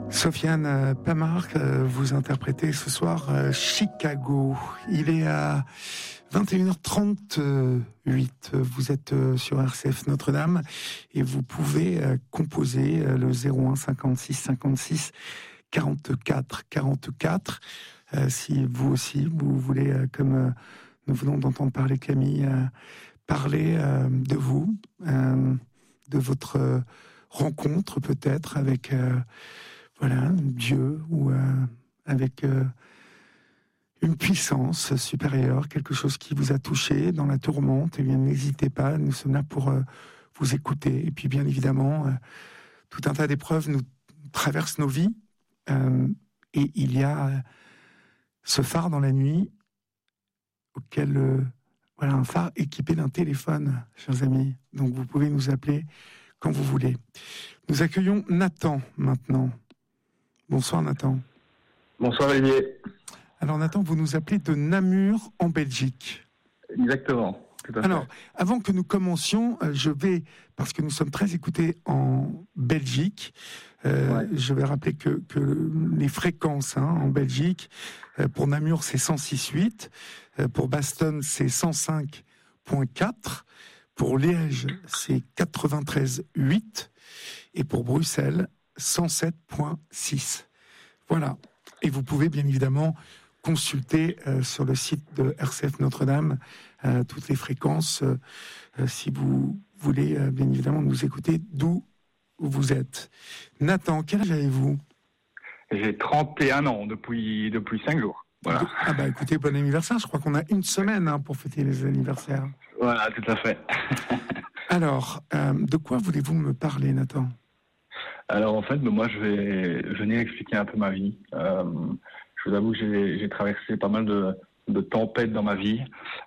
Sofiane Pamar, vous interprétez ce soir Chicago. Il est à 21h38. Vous êtes sur RCF Notre-Dame et vous pouvez composer le 01 56 56 44 44. Si vous aussi, vous voulez, comme nous venons d'entendre parler Camille, parler de vous, de votre rencontre peut-être avec Dieu ou avec une puissance supérieure, quelque chose qui vous a touché dans la tourmente, eh bien n'hésitez pas, nous sommes là pour vous écouter. Et puis bien évidemment, tout un tas d'épreuves nous traversent nos vies, et il y a ce phare dans la nuit, auquel un phare équipé d'un téléphone, chers amis. Donc vous pouvez nous appeler quand vous voulez. Nous accueillons Nathan maintenant. Bonsoir Nathan. Bonsoir Olivier. Alors Nathan, vous nous appelez de Namur en Belgique. Exactement. Tout à fait. Alors, avant que nous commencions, parce que nous sommes très écoutés en Belgique, je vais rappeler que les fréquences en Belgique, pour Namur c'est 106.8, pour Bastogne c'est 105.4, pour Liège c'est 93.8 et pour Bruxelles 107.6. Voilà. Et vous pouvez bien évidemment consulter sur le site de RCF Notre-Dame toutes les fréquences si vous voulez bien évidemment nous écouter d'où vous êtes. Nathan, quel âge avez-vous ? J'ai 31 ans depuis 5 jours. Voilà. Ah bah écoutez, bon anniversaire. Je crois qu'on a une semaine pour fêter les anniversaires. Voilà, tout à fait. Alors, de quoi voulez-vous me parler, Nathan ? Alors en fait, moi je venais expliquer un peu ma vie. Je vous avoue que j'ai traversé pas mal de tempêtes dans ma vie.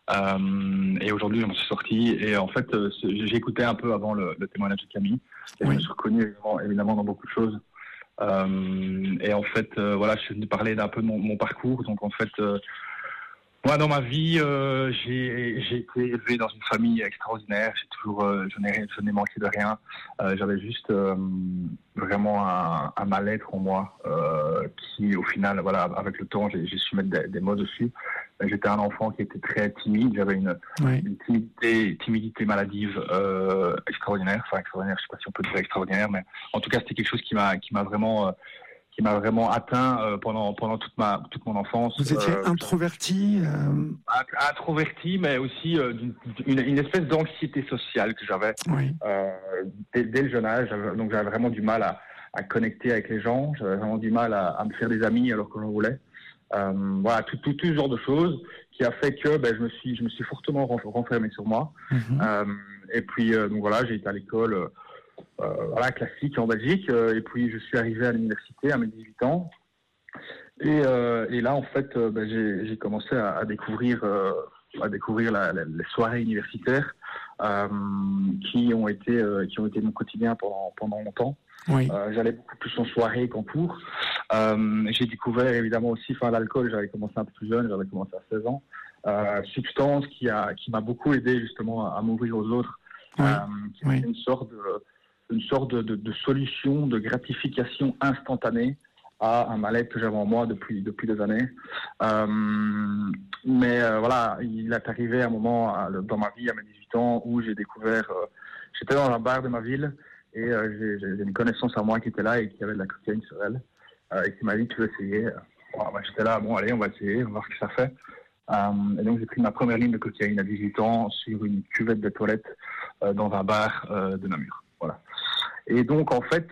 Et aujourd'hui, je m'en suis sorti. Et en fait, j'ai écouté un peu avant le témoignage de Camille. Et je me suis reconnu évidemment dans beaucoup de choses. Et en fait, je suis venu parler d'un peu de mon parcours. Donc en fait, moi dans ma vie, j'ai été élevé dans une famille extraordinaire. Je n'ai manqué de rien. J'avais juste vraiment un mal-être en moi qui, au final, avec le temps, j'ai su mettre des mots dessus. J'étais un enfant qui était très timide. J'avais une timidité maladive extraordinaire. Enfin, extraordinaire, je ne sais pas si on peut dire extraordinaire, mais en tout cas, c'était quelque chose qui m'a vraiment atteint pendant toute mon enfance. Vous étiez introverti Introverti, mais aussi une espèce d'anxiété sociale que j'avais dès le jeune âge. Donc j'avais vraiment du mal à connecter avec les gens. J'avais vraiment du mal à me faire des amis alors que j'en voulais. Tout ce genre de choses qui a fait que je me suis fortement renfermé sur moi. Et puis j'ai été à l'école classique en Belgique, et puis je suis arrivé à l'université à mes 18 ans. Et là, en fait, j'ai commencé à découvrir les soirées universitaires qui ont été mon quotidien pendant longtemps. J'allais beaucoup plus en soirée qu'en cours. J'ai découvert évidemment aussi l'alcool. J'avais commencé un peu plus jeune, j'avais commencé à 16 ans. Substance qui m'a beaucoup aidé justement à m'ouvrir aux autres. Qui était une sorte de solution, de gratification instantanée à un mal-être que j'avais en moi depuis des années. Il est arrivé un moment dans ma vie, à mes 18 ans, où j'ai découvert... j'étais dans un bar de ma ville, et j'ai une connaissance à moi qui était là et qui avait de la cocaïne sur elle, et qui m'a dit « Tu veux essayer ?» J'étais là, bon allez, on va essayer, on va voir ce que ça fait. Et donc j'ai pris ma première ligne de cocaïne à 18 ans sur une cuvette de toilette dans un bar de Namur. Voilà. Et donc, en fait,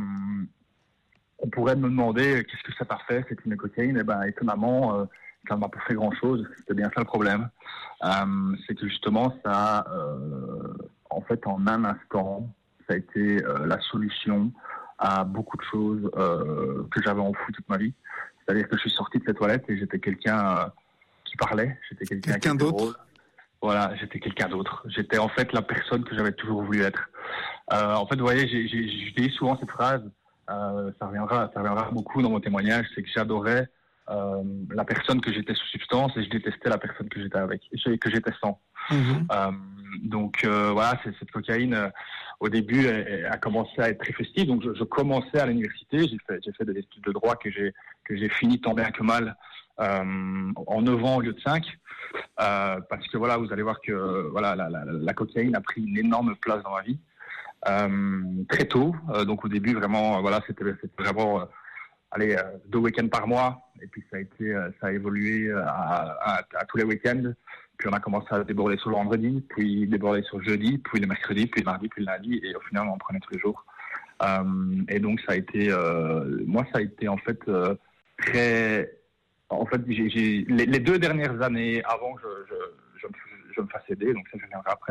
on pourrait me demander qu'est-ce que ça t'a fait, cette ligne de cocaïne. Étonnamment, ça ne m'a pas fait grand-chose. C'était bien ça le problème. C'est que justement, ça, en fait, en un instant, ça a été la solution à beaucoup de choses que j'avais enfoui toute ma vie. C'est-à-dire que je suis sorti de cette toilette et j'étais quelqu'un qui parlait. J'étais quelqu'un d'autre. Drôle. Voilà, j'étais quelqu'un d'autre. J'étais en fait la personne que j'avais toujours voulu être. En fait, vous voyez, j'ai souvent cette phrase, ça reviendra beaucoup dans mon témoignage, c'est que j'adorais la personne que j'étais sous substance et je détestais la personne que j'étais avec, que j'étais sans. Donc voilà, cette cocaïne, au début, elle a commencé à être très festive. Donc je commençais à l'université, j'ai fait des études de droit que j'ai fini tant bien que mal en 9 ans au lieu de 5. Parce que voilà, vous allez voir que voilà, la cocaïne a pris une énorme place dans ma vie. Très tôt, donc au début vraiment, voilà, c'était vraiment 2 week-ends par mois, et puis ça a évolué à tous les week-ends. Puis on a commencé à déborder sur le vendredi, puis déborder sur le jeudi, puis le mercredi, puis le mardi, puis le lundi, et au final on en prenait tous les jours. Et donc ça a été en fait très, en fait les 2 dernières années avant que je me fasse aider, donc ça je viendrai après.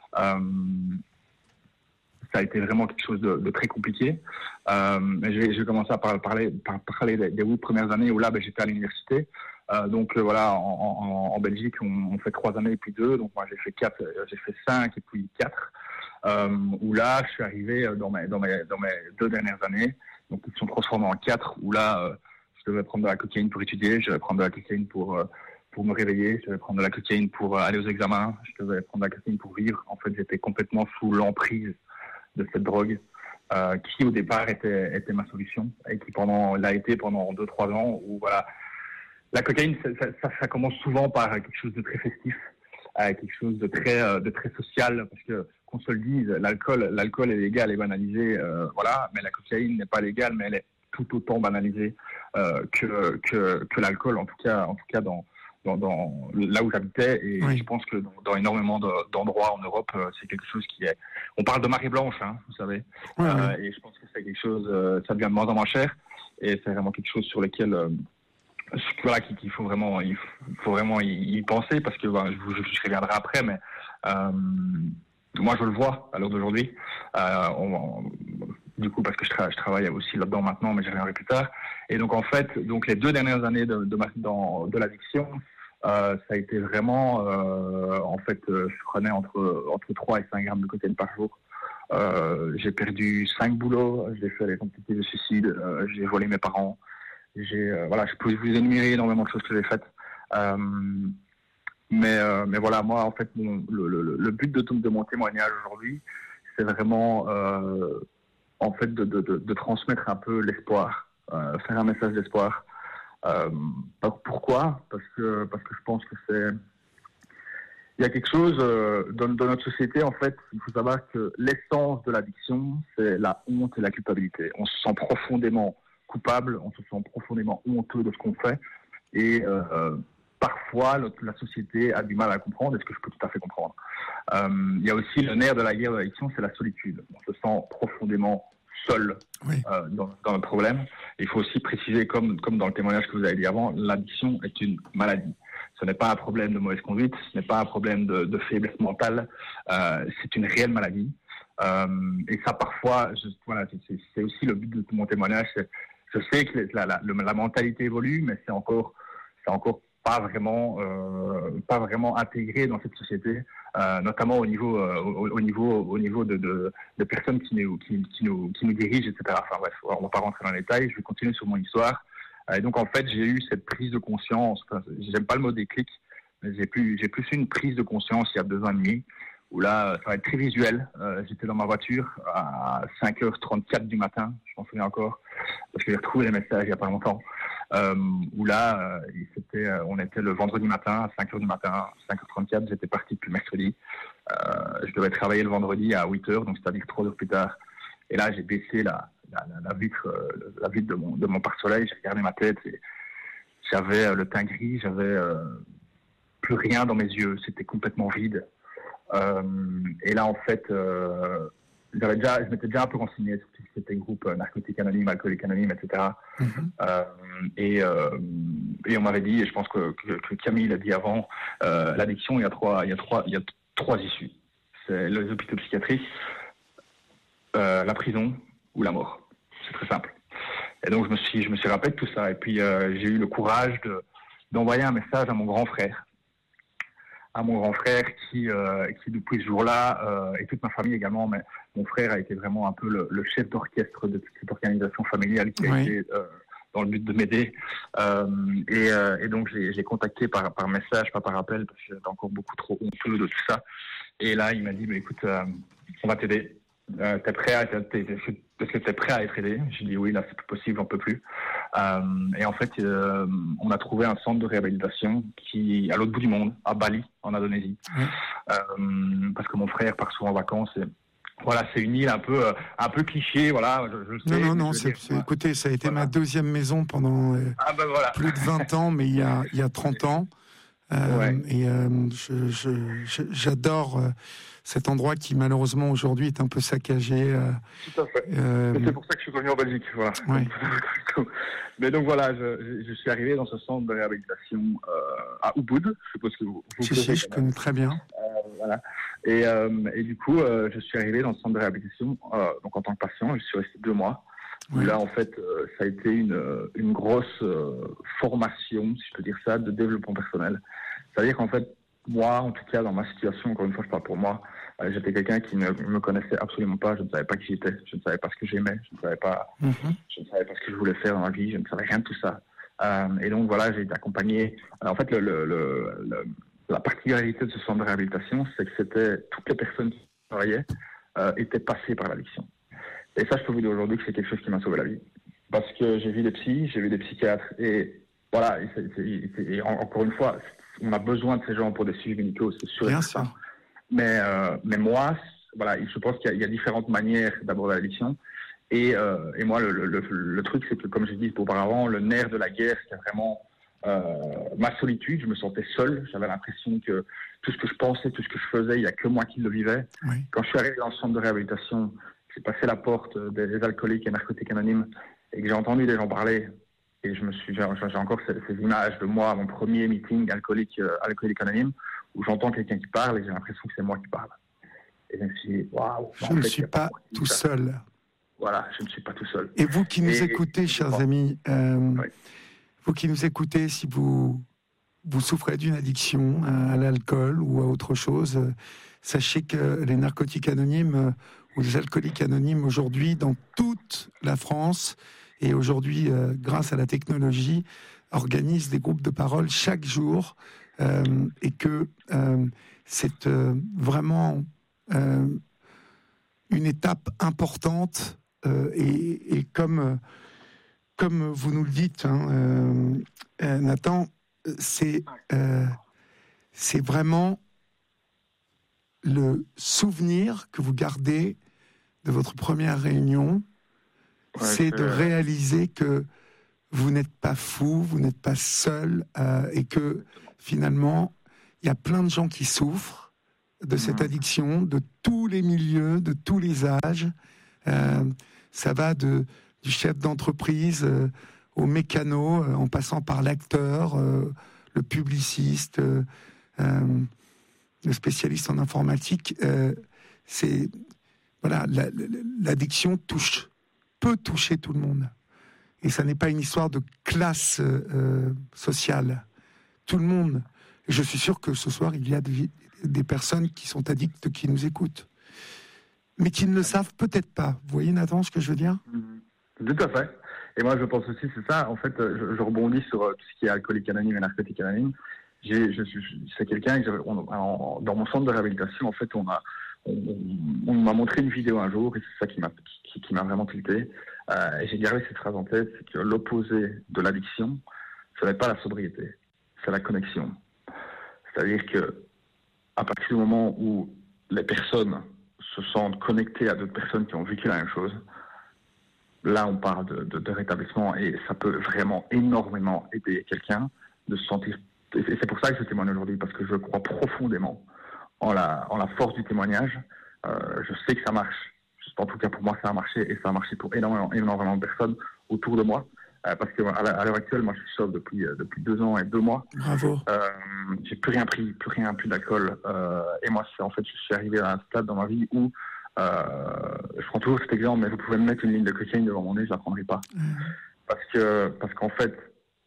Ça a été vraiment quelque chose de très compliqué. Je vais commencer à parler des 8 premières années où là, j'étais à l'université. Donc voilà, en Belgique, on fait 3 années et puis 2. Donc moi, j'ai fait 5 et puis 4. Où là, je suis arrivé dans mes 2 dernières années, donc qui sont transformées en 4. Où là, je devais prendre de la cocaïne pour étudier, je devais prendre de la cocaïne pour me réveiller, je devais prendre de la cocaïne pour aller aux examens, je devais prendre de la cocaïne pour vivre. En fait, j'étais complètement sous l'emprise de cette drogue, qui au départ était ma solution, et qui l'a été pendant 2-3 ans, où voilà, la cocaïne, ça commence souvent par quelque chose de très festif, quelque chose de très social, parce que qu'on se le dise, l'alcool est légal et banalisé, voilà, mais la cocaïne n'est pas légale, mais elle est tout autant banalisée que l'alcool, en tout cas dans là où j'habitais, et oui. Je pense que dans énormément d'endroits en Europe, c'est quelque chose qui est... On parle de marée blanche, hein, vous savez, oui. Et je pense que c'est quelque chose, ça devient de moins en moins cher, et c'est vraiment quelque chose sur lequel voilà, qu'il faut vraiment y penser, parce que je reviendrai après, mais moi je le vois à l'heure d'aujourd'hui, du coup parce que je travaille aussi là-dedans maintenant, mais j'y reviendrai plus tard. Et donc en fait, les 2 dernières années de l'addiction, ça a été vraiment, en fait, je prenais entre 3 et 5 grammes de cocaïne par jour. J'ai perdu 5 boulots, j'ai fait des tentatives de suicide, j'ai volé mes parents, voilà, je peux vous énumérer énormément de choses que j'ai faites. Mais voilà, moi, en fait, le but de mon témoignage aujourd'hui, c'est vraiment, en fait, de transmettre un peu l'espoir, faire un message d'espoir. Pourquoi ? Parce que je pense que il y a quelque chose dans notre société, en fait, il faut savoir que l'essence de l'addiction, c'est la honte et la culpabilité. On se sent profondément coupable, on se sent profondément honteux de ce qu'on fait, et parfois la société a du mal à comprendre, et ce que je peux tout à fait comprendre. Il y a aussi le nerf de la guerre de l'addiction, c'est la solitude. On se sent profondément seul, oui. Dans notre problème. Il faut aussi préciser, comme dans le témoignage que vous avez dit avant, l'addiction est une maladie. Ce n'est pas un problème de mauvaise conduite, ce n'est pas un problème de faiblesse mentale, c'est une réelle maladie. Et ça, parfois, voilà, c'est aussi le but de tout mon témoignage. Je sais que la mentalité évolue, mais c'est encore pas vraiment intégré dans cette société, notamment au niveau de personnes qui nous dirigent, etc. Enfin bref, on va pas rentrer dans les détails. Je vais continuer sur mon histoire. Et donc en fait, j'ai eu cette prise de conscience. Enfin, j'aime pas le mot déclic, mais j'ai plus eu une prise de conscience il y a 2 ans et demi, où là, ça va être très visuel. J'étais dans ma voiture à 5h34 du matin, je m'en souviens encore, parce que j'ai retrouvé les messages il y a pas longtemps. Où là, on était le vendredi matin à 5h du matin, 5h34, j'étais parti depuis mercredi. Je devais travailler le vendredi à 8h, donc c'est-à-dire 3 heures plus tard. Et là, j'ai baissé la vitre de mon pare-soleil, j'ai regardé ma tête, et j'avais le teint gris, j'avais plus rien dans mes yeux, c'était complètement vide. Et là, en fait, je m'étais déjà un peu renseigné sur ce que c'était le groupe narcotique anonyme, alcoolique anonyme, etc. Et on m'avait dit, et je pense que Camille l'a dit avant, l'addiction, il y a 3 issues. C'est les hôpitaux psychiatriques, la prison ou la mort. C'est très simple. Et donc je me suis rappelé de tout ça. Et puis j'ai eu le courage d'envoyer un message à mon grand frère. Qui depuis ce jour-là, et toute ma famille également, mais mon frère a été vraiment un peu le chef d'orchestre de toute cette organisation familiale qui a été dans le but de m'aider. Et donc, je l'ai contacté par message, pas par appel, parce que j'étais encore beaucoup trop honteux de tout ça. Et là, il m'a dit, écoute, on va t'aider. Est-ce que t'es prêt à être aidé? J'ai dit oui, là c'est plus possible, j'en peux plus. Et en fait, on a trouvé un centre de réhabilitation qui à l'autre bout du monde, à Bali, en Indonésie, parce que mon frère part souvent en vacances. Et voilà, c'est une île un peu cliché, voilà. Je sais, non. Écoutez, ça a été ma deuxième maison pendant plus de 20 ans, mais il y a 30 ans. Et j'adore cet endroit qui malheureusement aujourd'hui est un peu saccagé. Tout à fait. C'est pour ça que je suis revenu en Belgique. Voilà. Ouais. Mais donc voilà, je suis arrivé dans ce centre de réhabilitation à Ubud. Je suppose que vous je connais très bien. Voilà. Et du coup, je suis arrivé dans ce centre de réhabilitation donc en tant que patient. Je suis resté 2 mois. Oui. Là, en fait, ça a été une grosse formation, si je peux dire ça, de développement personnel. C'est-à-dire qu'en fait, moi, en tout cas, dans ma situation, encore une fois, je parle pour moi, j'étais quelqu'un qui ne me connaissait absolument pas. Je ne savais pas qui j'étais, je ne savais pas ce que j'aimais, je ne savais pas ce que je voulais faire dans la vie, je ne savais rien de tout ça. Et donc, voilà, j'ai été accompagné. Alors, en fait, la particularité de ce centre de réhabilitation, c'est que toutes les personnes qui travaillaient étaient passées par l'addiction. Et ça, je peux vous dire aujourd'hui que c'est quelque chose qui m'a sauvé la vie. Parce que j'ai vu des psys, j'ai vu des psychiatres, et voilà, et encore une fois, on a besoin de ces gens pour des suivis médicaux, c'est sûr. Bien sûr. Mais moi, voilà, je pense qu'il y a différentes manières d'aborder l'addiction. Et moi, le truc, c'est que, comme j'ai dit auparavant, le nerf de la guerre, c'était vraiment ma solitude. Je me sentais seul. J'avais l'impression que tout ce que je pensais, tout ce que je faisais, il n'y a que moi qui le vivais. Oui. Quand je suis arrivé dans le centre de réhabilitation, j'ai passé la porte des alcooliques et narcotiques anonymes et que j'ai entendu des gens parler. Et j'ai encore ces images de moi, mon premier meeting alcoolique anonyme, où j'entends quelqu'un qui parle et j'ai l'impression que c'est moi qui parle. Et je me suis dit, waouh. Je ne suis pas tout seul. Voilà, je ne suis pas tout seul. Et vous qui nous écoutez, chers amis, vous qui nous écoutez, si vous souffrez d'une addiction à l'alcool ou à autre chose, sachez que les narcotiques anonymes ou les alcooliques anonymes aujourd'hui, dans toute la France, et aujourd'hui, grâce à la technologie, organisent des groupes de parole chaque jour, et que c'est vraiment une étape importante, et comme vous nous le dites, Nathan, c'est vraiment le souvenir que vous gardez de votre première réunion, c'est de réaliser que vous n'êtes pas fou, vous n'êtes pas seul, et que finalement, il y a plein de gens qui souffrent de cette addiction, de tous les milieux, de tous les âges. Ça va du chef d'entreprise au mécano, en passant par l'acteur, le publiciste, le spécialiste en informatique. L'addiction peut toucher tout le monde. Et ça n'est pas une histoire de classe sociale. Tout le monde. Et je suis sûr que ce soir, il y a des personnes qui sont addictes, qui nous écoutent. Mais qui ne le savent peut-être pas. Vous voyez, Nathan, ce que je veux dire ? Tout à fait. Et moi, je pense aussi, c'est ça. En fait, je rebondis sur tout ce qui est alcoolique anonyme et narcotique anonyme. C'est quelqu'un que dans mon centre de réhabilitation, en fait, on m'a montré une vidéo un jour, et c'est ça qui m'a vraiment tilté. Et j'ai gardé cette phrase en tête, c'est que l'opposé de l'addiction, ce n'est pas la sobriété, c'est la connexion. C'est-à-dire que à partir du moment où les personnes se sentent connectées à d'autres personnes qui ont vécu la même chose, là on parle de rétablissement, et ça peut vraiment énormément aider quelqu'un de se sentir. Et c'est pour ça que je témoigne aujourd'hui, parce que je crois profondément en la force du témoignage. Je sais que ça marche. En tout cas, pour moi, ça a marché, et ça a marché pour énormément de personnes autour de moi. Parce qu'à l'heure actuelle, moi, je suis sobre depuis 2 ans et 2 mois. Bravo. J'ai plus rien pris, plus d'alcool. Et moi, en fait, je suis arrivé à un stade dans ma vie où, je prends toujours cet exemple, mais vous pouvez me mettre une ligne de cocaïne devant mon nez, je la prendrai pas. Parce qu'en fait,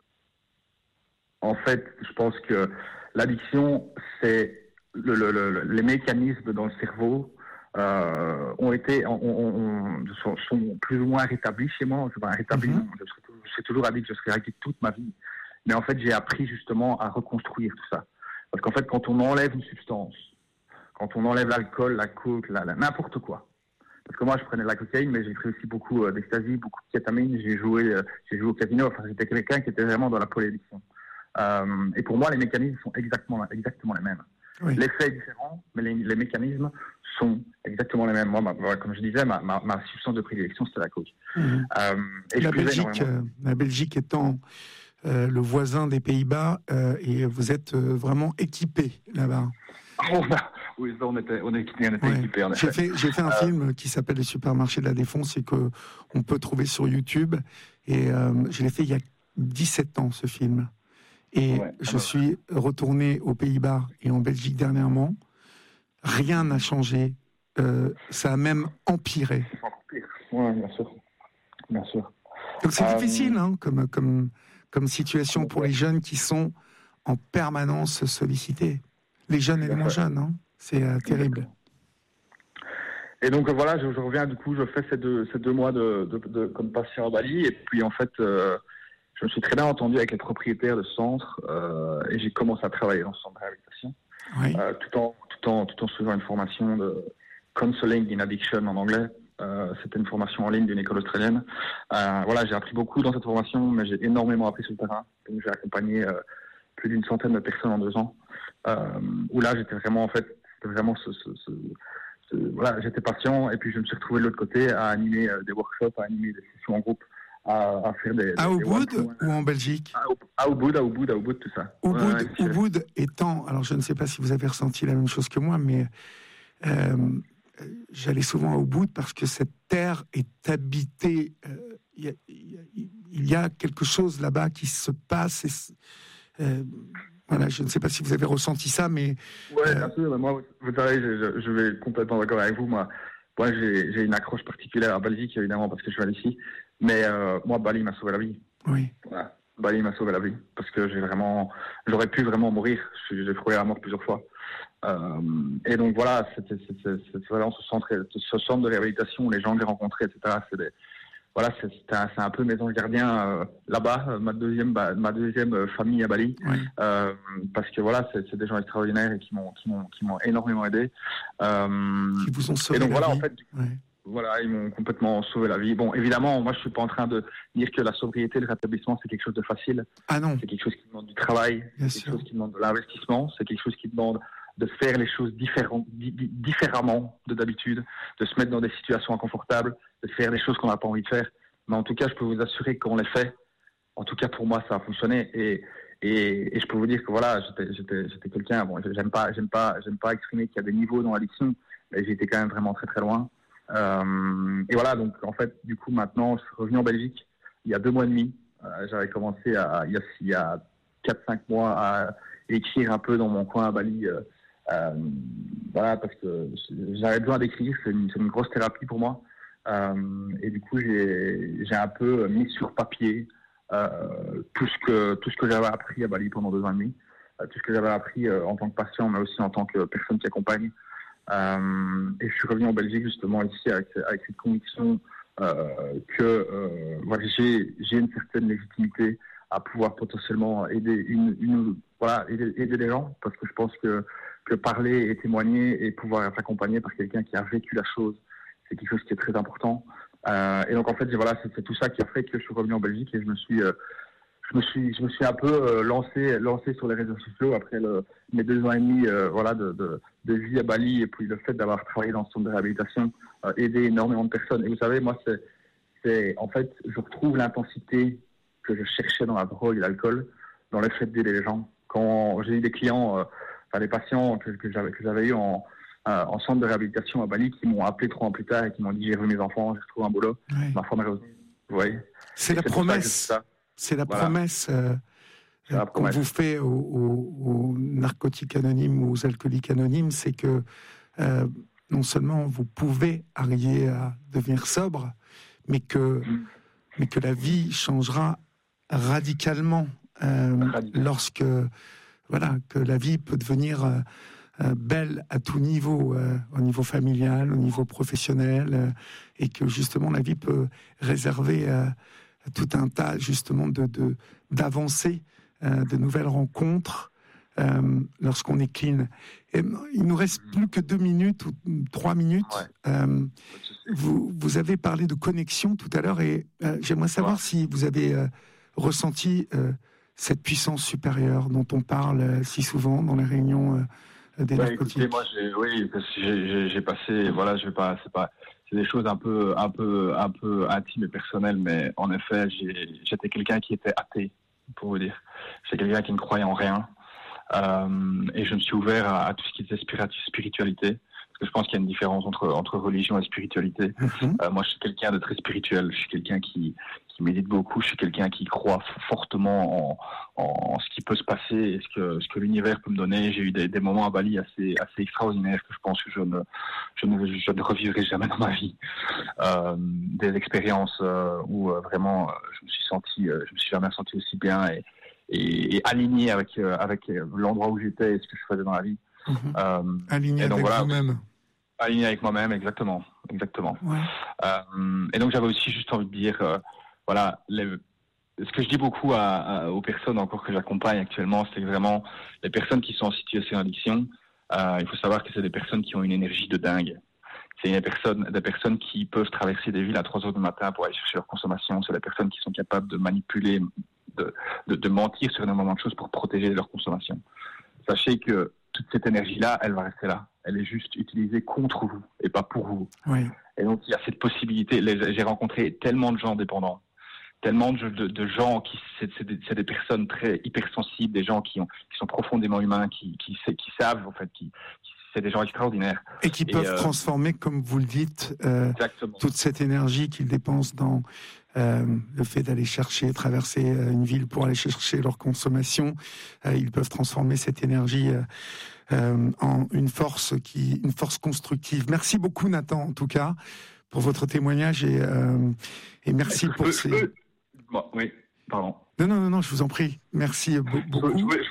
je pense que l'addiction, c'est les mécanismes dans le cerveau sont plus ou moins rétablis chez moi. Je je serai toujours addict, je serai addict toute ma vie. Mais en fait, j'ai appris justement à reconstruire tout ça. Parce qu'en fait, quand on enlève une substance, quand on enlève l'alcool, la coke, n'importe quoi. Parce que moi, je prenais de la cocaïne, mais j'ai pris aussi beaucoup d'ecstasy, beaucoup de kétamine. J'ai joué au casino. Enfin, j'étais quelqu'un qui était vraiment dans la polyaddiction. Et pour moi, les mécanismes sont exactement les mêmes. Oui. L'effet est différent, mais les mécanismes sont exactement les mêmes. Moi, comme je disais, ma substance de prédilection, c'était la coke. Mmh. Et la Belgique étant le voisin des Pays-Bas, et vous êtes vraiment équipé là-bas. Oui, ça, on était équipés. J'ai fait un film qui s'appelle Les Supermarchés de la Défense et qu'on peut trouver sur YouTube. Et je l'ai fait il y a 17 ans, ce film. Et je suis retourné aux Pays-Bas et en Belgique dernièrement. Rien n'a changé. Ça a même empiré. C'est encore pire. Oui, bien sûr. Donc c'est difficile comme situation pour les jeunes qui sont en permanence sollicités. Les jeunes et les moins jeunes, hein. C'est terrible. Et donc voilà, je reviens, du coup, je fais ces deux mois comme patient à Bali. Et puis en fait, je me suis très bien entendu avec les propriétaires de ce centre et j'ai commencé à travailler dans ce centre de réhabilitation. Oui. Tout en suivant une formation de Counseling in Addiction en anglais. C'était une formation en ligne d'une école australienne. Voilà, j'ai appris beaucoup dans cette formation, mais j'ai énormément appris sur le terrain. Donc j'ai accompagné plus d'une centaine de personnes en 2 ans. Où là, j'étais vraiment, voilà, j'étais patient et puis je me suis retrouvé de l'autre côté à animer des workshops, à animer des sessions en groupe, à faire des. À Ubud ou en Belgique? À Ubud, tout ça. Ubud étant, alors je ne sais pas si vous avez ressenti la même chose que moi, mais j'allais souvent à Ubud parce que cette terre est habitée. Il y a quelque chose là-bas qui se passe. Voilà, je ne sais pas si vous avez ressenti ça, mais... Oui, bien sûr. Moi, vous savez, je vais complètement d'accord avec vous. Moi, j'ai une accroche particulière à Belgique, évidemment, parce que je viens d'ici. Mais moi, Bali m'a sauvé la vie. Oui. Voilà. Bali m'a sauvé la vie. Parce que j'aurais pu vraiment mourir. J'ai frôlé la mort plusieurs fois. Et donc, voilà, c'est vraiment ce centre de réhabilitation où les gens que j'ai rencontrés, etc., c'est un peu mes anges gardiens là-bas, ma deuxième famille à Bali, oui. Parce que voilà, c'est des gens extraordinaires et qui m'ont énormément aidé. Qui vous ont sauvé la vie. En fait, voilà, ils m'ont complètement sauvé la vie. Bon, évidemment, moi, je suis pas en train de dire que la sobriété, le rétablissement, c'est quelque chose de facile. Ah non. C'est quelque chose qui demande du travail, c'est quelque chose qui demande de l'investissement, c'est quelque chose qui demande de faire les choses différemment de d'habitude, de se mettre dans des situations inconfortables, de faire les choses qu'on n'a pas envie de faire. Mais en tout cas, je peux vous assurer que quand on les fait, en tout cas pour moi, ça a fonctionné. Et je peux vous dire que voilà, j'étais quelqu'un. Bon, j'aime pas exprimer qu'il y a des niveaux dans l'addiction, mais j'ai été quand même vraiment très très loin. Et voilà, donc en fait, du coup, maintenant, je suis revenu en Belgique il y a 2 mois et demi. J'avais commencé il y a 4-5 mois à écrire un peu dans mon coin à Bali. Voilà, parce que j'avais besoin d'écrire, c'est une grosse thérapie pour moi. Et du coup, j'ai un peu mis sur papier tout ce que j'avais appris à Bali pendant 2 ans et demi, tout ce que j'avais appris en tant que patient, mais aussi en tant que personne qui accompagne. Et je suis revenu en Belgique justement ici avec cette conviction que voilà, j'ai une certaine légitimité à pouvoir potentiellement aider aider les gens, parce que je pense que parler et témoigner et pouvoir être accompagné par quelqu'un qui a vécu la chose, c'est quelque chose qui est très important. Et donc en fait, voilà, c'est tout ça qui a fait que je suis revenu en Belgique et je me suis un peu lancé sur les réseaux sociaux après mes 2 ans et demi voilà, de vie à Bali, et puis le fait d'avoir travaillé dans ce centre de réhabilitation, aider énormément de personnes. Et vous savez, moi, en fait, je retrouve l'intensité que je cherchais dans la drogue et l'alcool, dans le fait d'aider les gens. Quand j'ai eu des clients, des patients que j'avais eu en centre de réhabilitation à Bali, qui m'ont appelé 3 ans plus tard et qui m'ont dit: j'ai revu mes enfants, j'ai retrouvé un boulot, oui. Ma femme est revenue. Vous voyez, c'est la promesse. C'est la promesse qu'on vous fait aux narcotiques anonymes ou aux alcooliques anonymes, c'est que non seulement vous pouvez arriver à devenir sobre, mais que la vie changera radicalement lorsque que la vie peut devenir belle à tout niveau, au niveau familial, au niveau professionnel, et que justement la vie peut réserver tout un tas justement d'avancées, de nouvelles rencontres lorsqu'on est clean. Et il nous reste plus que 2 minutes ou 3 minutes. Vous avez parlé de connexion tout à l'heure et j'aimerais savoir si vous avez ressenti cette puissance supérieure dont on parle si souvent dans les réunions des narcotiques. Écoutez, moi, j'ai passé, voilà, c'est des choses un peu intimes et personnelles, mais en effet, j'étais quelqu'un qui était athée, pour vous dire. J'étais quelqu'un qui ne croyait en rien. Et je me suis ouvert à tout ce qui était spiritualité, parce que je pense qu'il y a une différence entre religion et spiritualité. Moi, je suis quelqu'un de très spirituel. Je suis quelqu'un qui médite beaucoup. Je suis quelqu'un qui croit fortement en ce qui peut se passer et ce que l'univers peut me donner. J'ai eu des moments à Bali assez extraordinaires que je pense que je ne revivrai jamais dans ma vie. Des expériences où vraiment je me suis jamais senti aussi bien et aligné avec l'endroit où j'étais et ce que je faisais dans la vie. Aligné avec vous-même. Aligné avec moi-même, exactement. Ouais. Et donc j'avais aussi juste envie de dire, voilà, ce que je dis beaucoup aux personnes encore que j'accompagne actuellement, c'est vraiment les personnes qui sont en situation d'addiction. Il faut savoir que c'est des personnes qui ont une énergie de dingue. C'est des personnes qui peuvent traverser des villes à 3 heures du matin pour aller chercher leur consommation. C'est des personnes qui sont capables de manipuler, de mentir sur énormément de choses pour protéger leur consommation. Sachez que toute cette énergie-là, elle va rester là. Elle est juste utilisée contre vous et pas pour vous. Oui. Et donc, il y a cette possibilité. J'ai rencontré tellement de gens dépendants, tellement de gens c'est des personnes très hypersensibles, des gens qui sont profondément humains, qui savent, en fait, c'est des gens extraordinaires. Et qui peuvent transformer, comme vous le dites, toute cette énergie qu'ils dépensent dans le fait d'aller traverser une ville pour aller chercher leur consommation. Ils peuvent transformer cette énergie en une force constructive. Merci beaucoup, Nathan, en tout cas, pour votre témoignage et merci pour ces... Oui, pardon. Non, je vous en prie. Merci beaucoup.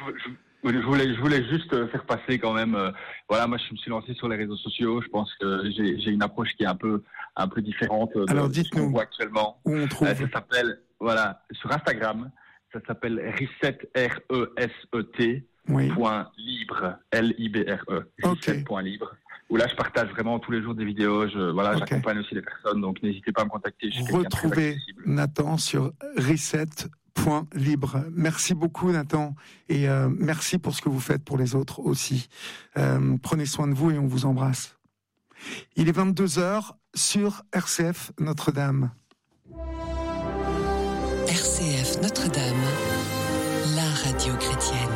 Je voulais juste faire passer quand même. Voilà, moi je me suis lancé sur les réseaux sociaux. Je pense que j'ai une approche qui est un peu différente de ce qu'on voit actuellement. Où on trouve. Ça s'appelle, voilà, sur Instagram, ça s'appelle Reset, RESET, point libre, LIBRE. Reset.libre. Où là je partage vraiment tous les jours des vidéos. J'accompagne aussi les personnes, donc n'hésitez pas à me contacter. Retrouvez Nathan sur Reset.libre. Merci beaucoup, Nathan, et merci pour ce que vous faites pour les autres aussi. Prenez soin de vous et on vous embrasse. Il est 22h sur RCF Notre-Dame. RCF Notre-Dame, la radio chrétienne.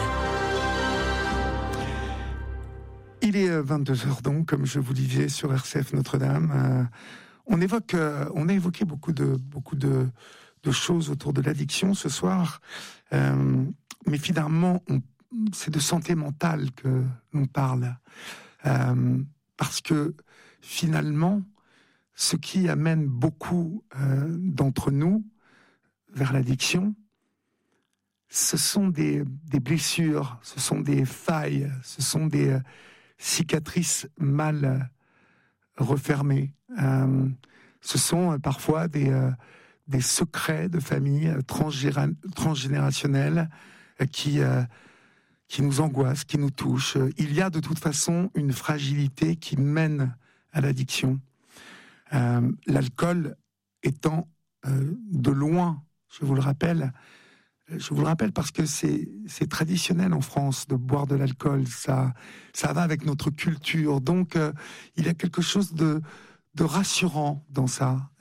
Il est 22h donc, comme je vous disais, sur RCF Notre-Dame. On a évoqué beaucoup de choses autour de l'addiction ce soir, mais finalement, c'est de santé mentale que l'on parle, parce que finalement, ce qui amène beaucoup d'entre nous vers l'addiction, ce sont des blessures, ce sont des failles, ce sont des cicatrices mal refermées. Ce sont parfois des secrets de famille transgénérationnels qui nous angoissent, qui nous touchent. Il y a de toute façon une fragilité qui mène à l'addiction. L'alcool étant de loin, je vous le rappelle parce que c'est traditionnel en France de boire de l'alcool, ça va avec notre culture. Donc il y a quelque chose de rassurant dans ça,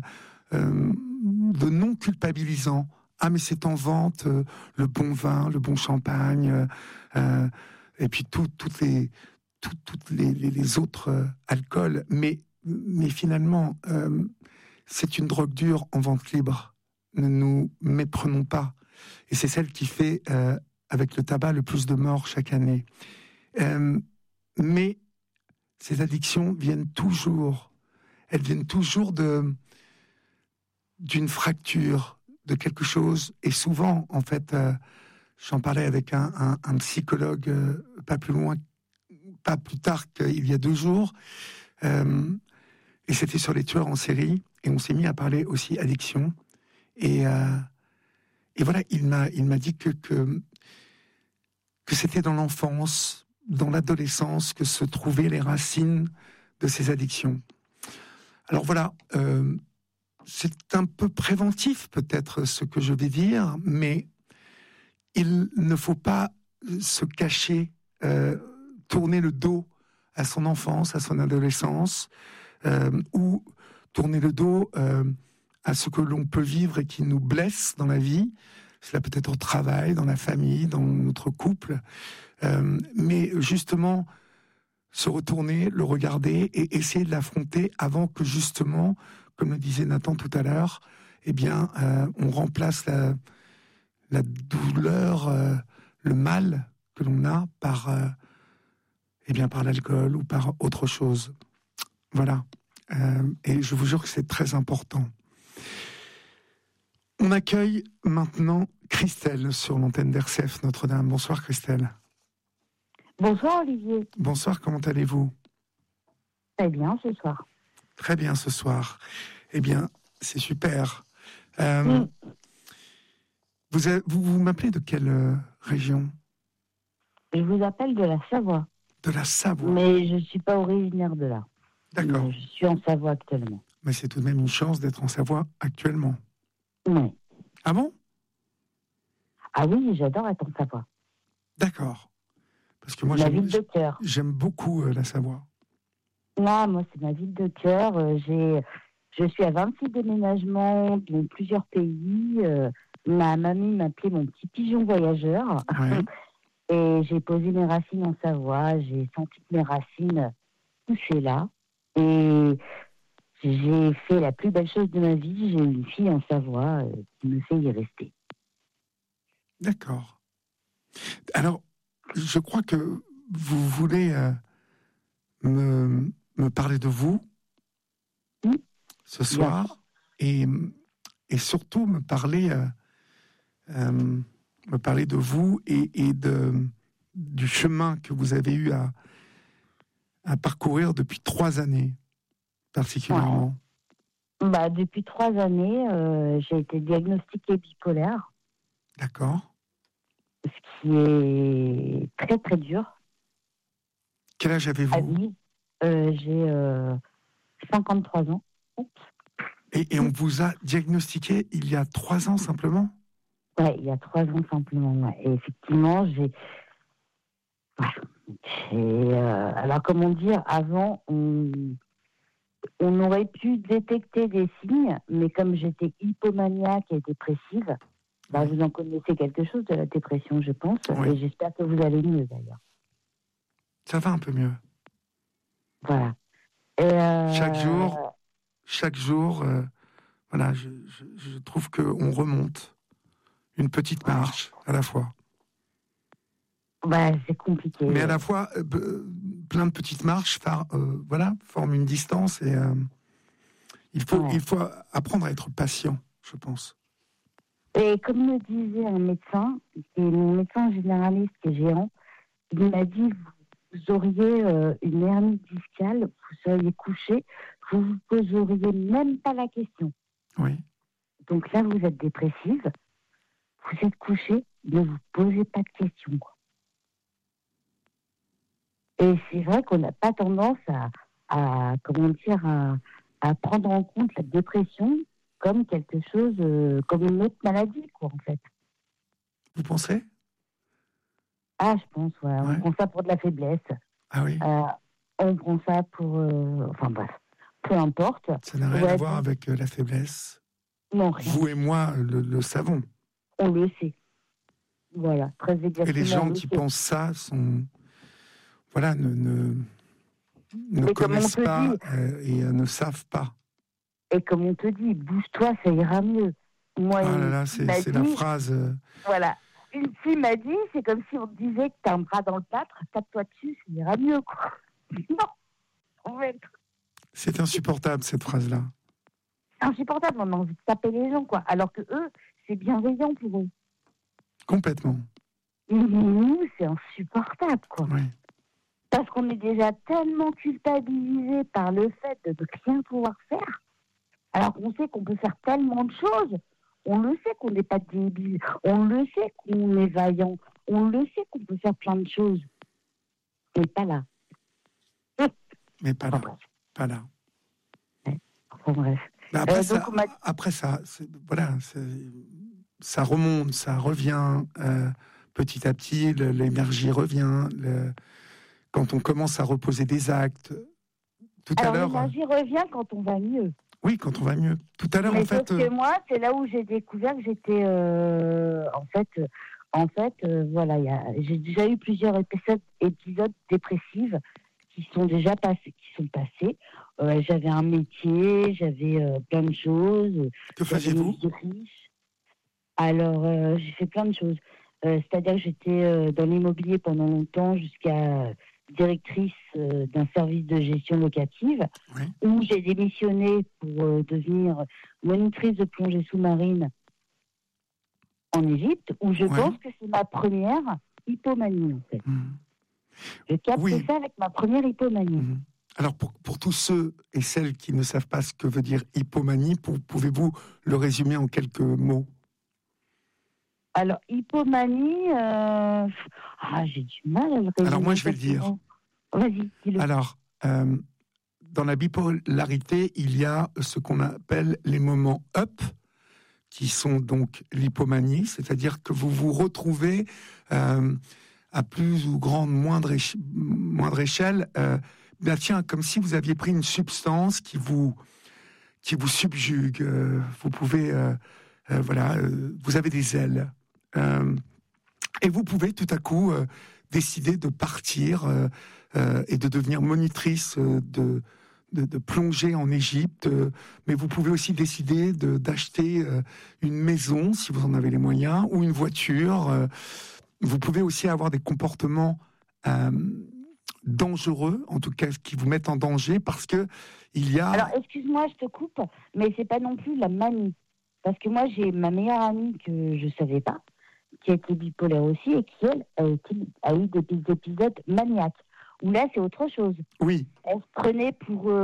de non culpabilisant. Ah, mais c'est en vente, le bon vin, le bon champagne, et puis toutes les autres alcools. Mais finalement, c'est une drogue dure en vente libre. Ne nous méprenons pas. Et c'est celle qui fait, avec le tabac, le plus de morts chaque année. Mais ces addictions viennent toujours d'une fracture, de quelque chose. Et souvent, en fait, j'en parlais avec un psychologue pas plus tard qu'il y a 2 jours, et c'était sur les tueurs en série, et on s'est mis à parler aussi addiction. Et voilà, il m'a dit que c'était dans l'enfance, dans l'adolescence, que se trouvaient les racines de ces addictions. Alors voilà, c'est un peu préventif peut-être ce que je vais dire, mais il ne faut pas se cacher, tourner le dos à son enfance, à son adolescence, ou tourner le dos à ce que l'on peut vivre et qui nous blesse dans la vie. Cela peut être au travail, dans la famille, dans notre couple. Mais justement, se retourner, le regarder et essayer de l'affronter avant que justement, comme le disait Nathan tout à l'heure, eh bien, on remplace la douleur, le mal que l'on a par l'alcool ou par autre chose. Voilà. Et je vous jure que c'est très important. On accueille maintenant Christelle sur l'antenne d'RCF Notre-Dame. Bonsoir Christelle. Bonsoir Olivier. Bonsoir, comment allez-vous ? Très bien ce soir. Très bien ce soir. Eh bien, c'est super. Vous m'appelez de quelle région ? Je vous appelle de la Savoie. De la Savoie. Mais je ne suis pas originaire de là. D'accord. Mais je suis en Savoie actuellement. Mais c'est tout de même une chance d'être en Savoie actuellement. Oui. Ah bon ? Ah oui, j'adore être en Savoie. D'accord. Parce que moi, ma ville de cœur. J'aime beaucoup la Savoie. Non, moi, c'est ma ville de cœur. Je suis à 26 déménagements dans plusieurs pays. Ma mamie m'appelait mon petit pigeon voyageur. Ouais. Et j'ai posé mes racines en Savoie. J'ai senti que mes racines poussaient là. Et j'ai fait la plus belle chose de ma vie. J'ai une fille en Savoie qui me fait y rester. D'accord. Alors, je crois que vous voulez me parler de vous ce soir et surtout me parler de vous et du chemin que vous avez eu à parcourir depuis 3 années, particulièrement. Ouais. Depuis 3 années, j'ai été diagnostiquée bipolaire. D'accord. Ce qui est très très dur. Quel âge avez-vous ? J'ai 53 ans. Oups. Et on vous a diagnostiqué il y a 3 ans simplement ? Oui, il y a 3 ans simplement. Ouais. Et effectivement, alors comment dire, avant, on aurait pu détecter des signes, mais comme j'étais hypomaniaque et dépressive, vous en connaissez quelque chose de la dépression, je pense, oui. Et j'espère que vous allez mieux d'ailleurs. Ça va un peu mieux. Voilà. Chaque jour, voilà, je trouve qu'on remonte une petite marche à la fois. C'est compliqué. Mais à la fois, plein de petites marches forment une distance et il faut apprendre à être patient, je pense. Et comme me disait un médecin, qui est mon médecin généraliste qui est géant, il m'a dit, vous auriez une hernie discale, vous seriez couché, vous ne vous poseriez même pas la question. Oui. Donc là, vous êtes dépressive, vous êtes couché, ne vous posez pas de questions. Et c'est vrai qu'on n'a pas tendance à prendre en compte la dépression comme quelque chose, comme une autre maladie, en fait. Vous pensez ? Ah, je pense, ouais. On prend ça pour de la faiblesse. Ah oui. On prend ça pour... peu importe. Ça n'a rien à voir avec la faiblesse. Non, rien. Vous et moi le savons. On le sait. Voilà, très exactement. Et les gens qui pensent ça sont... Voilà, ne connaissent pas et ne savent pas. Et comme on te dit, bouge-toi, ça ira mieux. Moi, c'est la phrase... Voilà. Une fille m'a dit, c'est comme si on te disait que t'as un bras dans le plâtre, tape-toi dessus, ça ira mieux, quoi. Non, en fait. C'est insupportable, cette phrase-là. C'est insupportable, on a envie de taper les gens, quoi. Alors que eux, c'est bienveillant pour eux. Complètement. Mais nous, c'est insupportable, quoi. Oui. Parce qu'on est déjà tellement culpabilisé par le fait de ne rien pouvoir faire, alors qu'on sait qu'on peut faire tellement de choses. On le sait qu'on n'est pas débile. On le sait qu'on est vaillant. On le sait qu'on peut faire plein de choses. Mais pas là. Mais pas là. Pas là. Ouais. Enfin bref. Après ça, ça remonte, ça revient petit à petit, l'énergie revient. Quand on commence à reposer des actes, tout à l'heure. L'énergie revient quand on va mieux. Oui, quand on va mieux. Tout à l'heure, mais en fait. Sauf que moi, c'est là où j'ai découvert que j'étais, voilà, j'ai déjà eu plusieurs épisodes dépressifs qui sont passés. J'avais un métier, j'avais plein de choses. Que faisiez-vous ? Alors, j'ai fait plein de choses. C'est-à-dire que j'étais dans l'immobilier pendant longtemps, jusqu'à directrice d'un service de gestion locative, oui. Où j'ai démissionné pour devenir monitrice de plongée sous-marine en Égypte, où je pense que c'est ma première hypomanie, en fait. J'ai capté ça avec ma première hypomanie. Alors, pour tous ceux et celles qui ne savent pas ce que veut dire hypomanie, pouvez-vous le résumer en quelques mots ? Alors, hypomanie, j'ai du mal à le résumer. Alors, moi, je vais le dire. Vas-y, dis-le. Alors, dans la bipolarité, il y a ce qu'on appelle les moments up, qui sont donc l'hypomanie, c'est-à-dire que vous vous retrouvez à plus ou moindre échelle, comme si vous aviez pris une substance qui vous subjugue. Vous pouvez, vous avez des ailes. Et vous pouvez tout à coup décider de partir et de devenir monitrice de plongée en Égypte, mais vous pouvez aussi décider d'acheter une maison, si vous en avez les moyens, ou une voiture. Vous pouvez aussi avoir des comportements dangereux, en tout cas qui vous mettent en danger, parce que il y a... Alors, excuse-moi, je te coupe, mais c'est pas non plus la manie. Parce que moi, j'ai ma meilleure amie que je savais pas, qui a été bipolaire aussi, et qui, elle, a eu des épisodes maniaques. Où là, c'est autre chose. Oui. Elle se prenait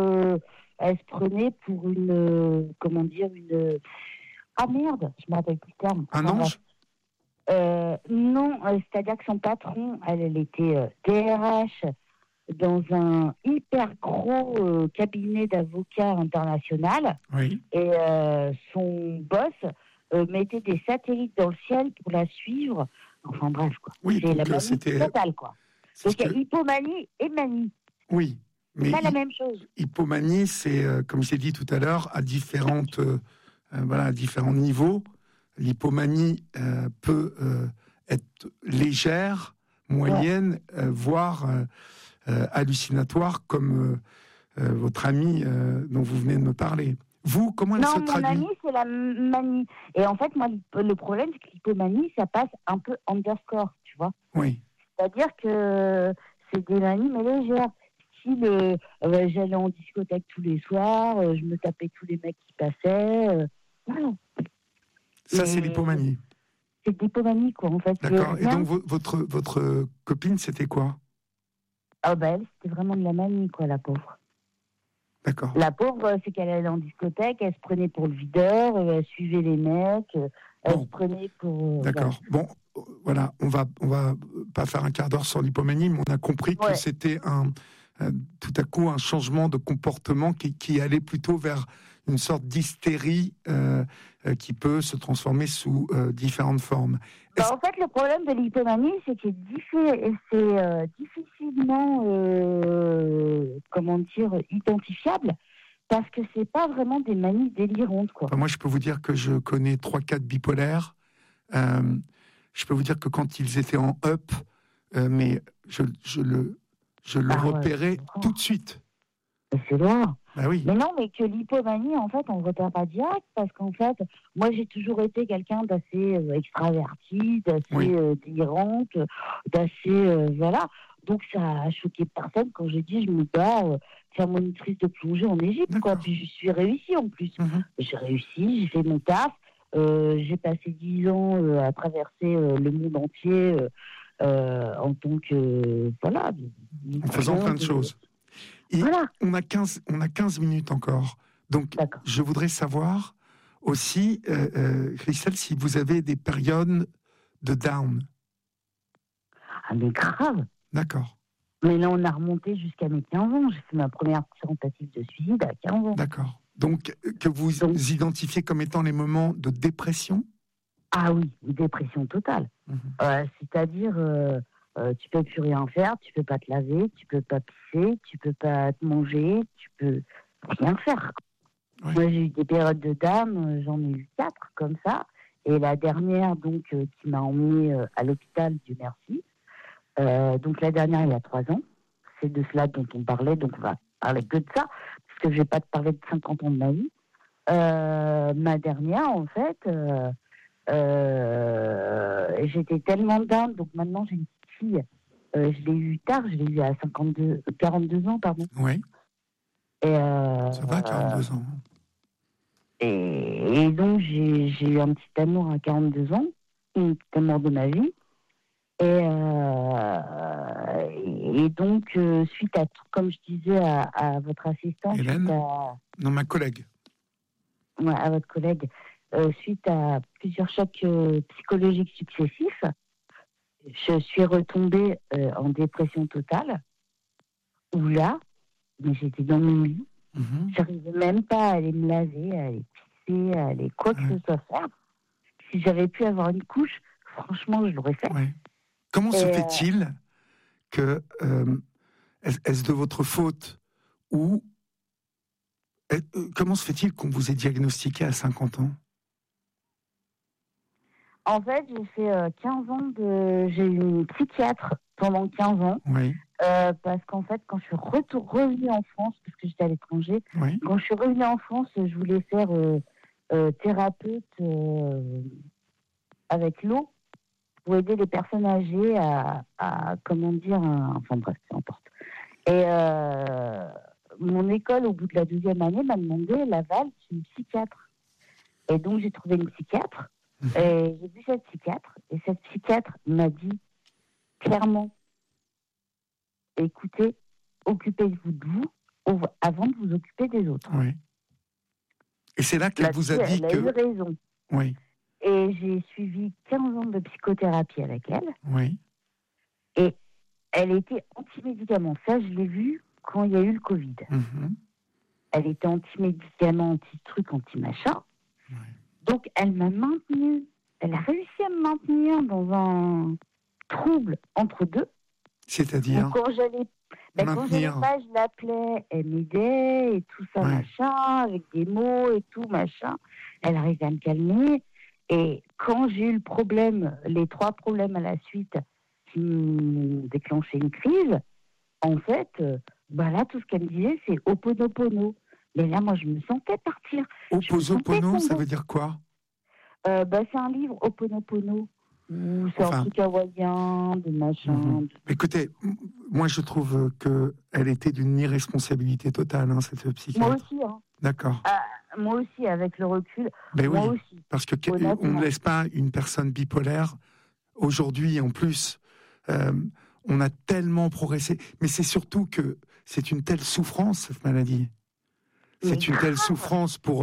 pour une... comment dire, une... Ah merde, je me rappelle plus le terme. Un ange ? Non, c'est-à-dire que son patron, elle était DRH dans un hyper gros cabinet d'avocats international. Oui. Et son boss mettait des satellites dans le ciel pour la suivre. Enfin bref, quoi. Oui, c'est la manie c'était totale, quoi. Donc il y a hypomanie et manie. Oui. Mais c'est pas la même chose. Hypomanie, c'est, comme j'ai dit tout à l'heure, à différents niveaux. L'hypomanie peut être légère, moyenne, voire hallucinatoire, comme votre amie dont vous venez de me parler. Vous, comment elle se traduit ? Non, mon amie, c'est la manie. Et en fait, moi, le problème, c'est que l'hypomanie, ça passe un peu underscore, tu vois. Oui. C'est-à-dire que c'est des manies, mais légères. Si j'allais en discothèque tous les soirs, je me tapais tous les mecs qui passaient. Voilà. Ça, c'est l'hypomanie. C'est l'hypomanie, quoi, en fait. D'accord. Et donc, votre copine, c'était quoi ? Elle, c'était vraiment de la manie, quoi, la pauvre. D'accord. La pauvre, c'est qu'elle allait en discothèque, elle se prenait pour le videur, elle suivait les mecs, elle se prenait pour... D'accord. Bon, voilà, on va pas faire un quart d'heure sur l'hypomanie, mais on a compris que c'était tout à coup un changement de comportement qui allait plutôt vers une sorte d'hystérie qui peut se transformer sous différentes formes. En fait, le problème de l'hypomanie, c'est que c'est difficilement, identifiable, parce que c'est pas vraiment des manies délirantes, quoi. Moi, je peux vous dire que je connais 3-4 bipolaires. Je peux vous dire que quand ils étaient en up, mais je le repérais tout de suite. C'est loin. Bah oui. Mais non, mais que l'hypomanie, en fait, on ne repère pas direct, parce qu'en fait, moi, j'ai toujours été quelqu'un d'assez extraverti, d'assez délirante, d'assez... voilà. Donc, ça a choqué personne quand j'ai dit, je me bats faire monitrice de plongée en Égypte, quoi. Puis, je suis réussie, en plus. J'ai réussi, j'ai fait mon taf. J'ai passé 10 ans à traverser le monde entier en tant que... voilà. En faisant plein de choses. Et on a 15 minutes encore. Donc, je voudrais savoir, aussi, Christelle, si vous avez des périodes de down. Ah, mais grave. D'accord. Mais là, on a remonté jusqu'à mes 15 ans. J'ai fait ma première tentative de suicide à 15 ans. D'accord. Donc, que vous identifiez comme étant les moments de dépression ? Ah oui, une dépression totale. C'est-à-dire, tu peux plus rien faire, tu peux pas te laver, tu peux pas pisser, tu peux pas te manger, tu peux rien faire. Ouais. Moi, j'ai eu des périodes de dame, j'en ai eu 4 comme ça. Et la dernière, donc, qui m'a emmenée à l'hôpital, Dieu merci. Donc, la dernière, il y a 3 ans. C'est de cela dont on parlait, donc on va parler que de ça, parce que je vais pas te parler de 50 ans de ma vie. Ma dernière, en fait, j'étais tellement dingue, donc maintenant j'ai une petite fille. Je l'ai eu tard, je l'ai eu à 42 ans, pardon. Oui. Et ça va, 42 ans. Et donc j'ai eu un petit amour à 42 ans, un petit amour de ma vie. Et donc, suite à tout, comme je disais à votre assistante, Hélène, non, ma collègue. Ouais, à votre collègue, suite à plusieurs chocs psychologiques successifs, je suis retombée en dépression totale, où là, mais j'étais dans mon lit, j'arrivais même pas à aller me laver, à aller pisser, à aller quoi que ce soit faire. Si j'avais pu avoir une couche, franchement, je l'aurais fait. Ouais. Comment se fait-il que, est-ce de votre faute ou comment se fait-il qu'on vous ait diagnostiqué à 50 ans ? En fait, j'ai fait 15 ans j'ai eu une psychiatre pendant 15 ans. Oui. Parce qu'en fait, quand je suis revenue en France, parce que j'étais à l'étranger, quand je suis revenue en France, je voulais faire thérapeute avec l'eau pour aider les personnes âgées à comment dire, enfin bref, peu importe. Et mon école, au bout de la 2e année, m'a demandé l'aval d'une psychiatre. Et donc, j'ai trouvé une psychiatre. Et j'ai vu cette psychiatre. Et cette psychiatre m'a dit clairement, écoutez, occupez-vous de vous avant de vous occuper des autres. Oui. Et c'est là qu'elle vous a dit que... Elle a eu raison. Oui. Et j'ai suivi 15 ans de psychothérapie avec elle. Oui. Et elle était anti-médicaments. Ça, je l'ai vu quand il y a eu le Covid. Elle était anti-médicaments, anti-truc, anti-machin. Oui. Donc, elle m'a maintenue. Elle a réussi à me maintenir dans un trouble entre deux. C'est-à-dire donc, quand j'allais pas, je l'appelais, elle m'aidait et tout ça, machin, avec des mots et tout, machin. Elle arrivait à me calmer. Et quand j'ai eu le problème, les 3 problèmes à la suite qui m'ont déclenché une crise, en fait, là, tout ce qu'elle me disait, c'est Ho'oponopono. Mais là, moi, je me sentais partir. Ho'oponopono, ça veut dire quoi ? C'est un livre, Ho'oponopono. C'est un truc hawaïen, de machin. Écoutez, moi je trouve qu'elle était d'une irresponsabilité totale, cette psychiatre. Moi aussi. D'accord. Moi aussi, avec le recul. Mais moi oui, aussi. Parce qu'on ne laisse pas une personne bipolaire. Aujourd'hui, en plus, on a tellement progressé. Mais c'est surtout que c'est une telle souffrance, cette maladie. C'est une telle souffrance pour